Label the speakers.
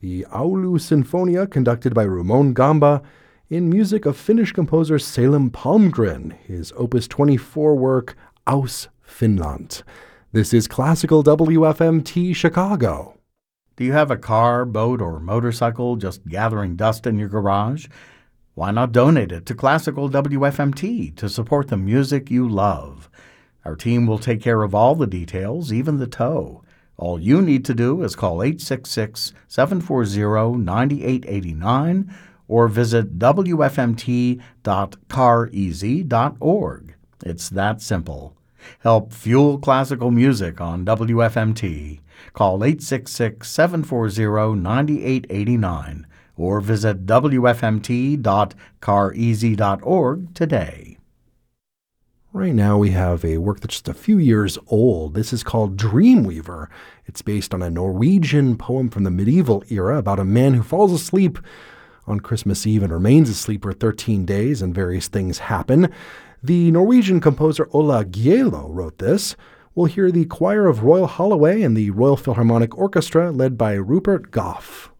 Speaker 1: the Oulu Sinfonia conducted by Ramon Gamba, in music of Finnish composer Selim Palmgren, his Opus 24 work Aus Finland. This is Classical WFMT Chicago.
Speaker 2: Do you have a car, boat, or motorcycle just gathering dust in your garage? Why not donate it to Classical WFMT to support the music you love? Our team will take care of all the details, even the tow. All you need to do is call 866-740-9889 or visit wfmt.careasy.org. It's that simple. Help fuel classical music on WFMT. Call 866-740-9889 or visit wfmt.careasy.org today.
Speaker 1: Right now we have a work that's just a few years old. This is called Dreamweaver. It's based on a Norwegian poem from the medieval era about a man who falls asleep on Christmas Eve and remains asleep for 13 days and various things happen. The Norwegian composer Ola Gielo wrote this. We'll hear the choir of Royal Holloway and the Royal Philharmonic Orchestra led by Rupert Goff.